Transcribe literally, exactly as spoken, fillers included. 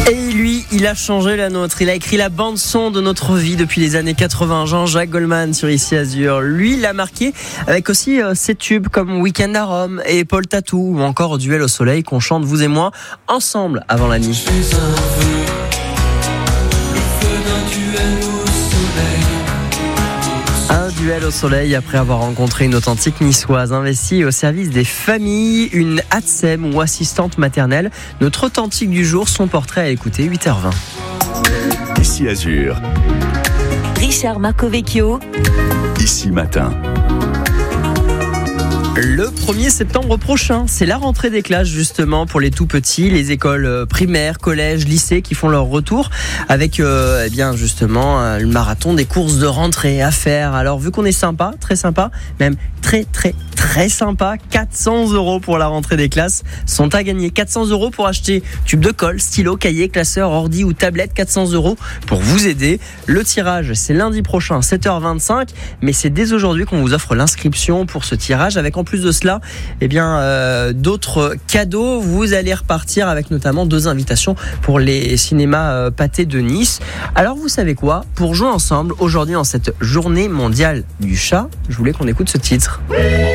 Et lui, il a changé la nôtre. Il a écrit la bande-son de notre vie depuis les années quatre-vingts. Jean-Jacques Goldman sur Ici Azur. Lui, il l'a marqué avec aussi euh, ses tubes comme Week-end à Rome et Paul Tatou ou encore Duel au soleil qu'on chante vous et moi ensemble avant la nuit. Un duel au soleil après avoir rencontré une authentique niçoise investie au service des familles, une A T S E M ou assistante maternelle. Notre authentique du jour, son portrait à écouter, huit heures vingt. Ici Azur. Richard Marcovecchio. Ici Matin. Le premier septembre prochain, c'est la rentrée des classes justement pour les tout petits, les écoles primaires, collèges, lycées qui font leur retour avec euh, eh bien justement le marathon des courses de rentrée à faire. Alors vu qu'on est sympa, très sympa, même très très très sympa, quatre cents euros pour la rentrée des classes sont à gagner. quatre cents euros pour acheter tube de colle, stylo, cahier, classeur, ordi ou tablette, quatre cents euros pour vous aider. Le tirage c'est lundi prochain, sept heures vingt-cinq, mais c'est dès aujourd'hui qu'on vous offre l'inscription pour ce tirage avec en plus de cela, eh bien euh, d'autres cadeaux. Vous allez repartir avec notamment deux invitations pour les cinémas euh, Pâté de Nice. Alors vous savez quoi ? Pour jouer ensemble aujourd'hui en cette journée mondiale du chat, je voulais qu'on écoute ce titre.